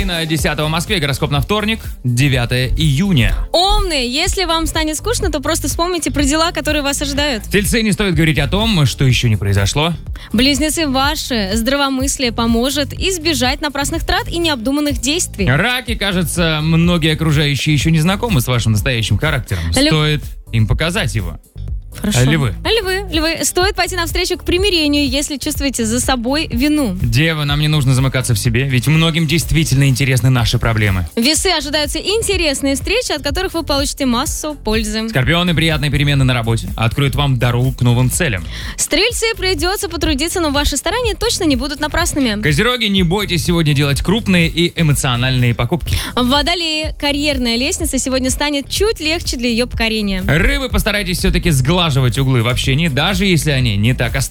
на 10 в Москве. Гороскоп на вторник, 9 июня. Умные, если вам станет скучно, то просто вспомните про дела, которые вас ожидают. Тельцы, не стоит говорить о том, что еще не произошло. Близнецы, ваше здравомыслие поможет избежать напрасных трат и необдуманных действий. Раки, кажется, многие окружающие еще не знакомы с вашим настоящим характером. Стоит им показать его. Хорошо. Львы. Львы. Стоит пойти навстречу к примирению, если чувствуете за собой вину. Девы, нам не нужно замыкаться в себе, ведь многим действительно интересны наши проблемы. Весы, ожидаются интересные встречи, от которых вы получите массу пользы. Скорпионы, приятные перемены на работе откроют вам дорогу к новым целям. Стрельцы, придется потрудиться, но ваши старания точно не будут напрасными. Козероги, не бойтесь сегодня делать крупные и эмоциональные покупки. Водолеи, карьерная лестница сегодня станет чуть легче для ее покорения. Рыбы, постарайтесь все-таки сглаживать углы в общении, даже если они не так остроумны.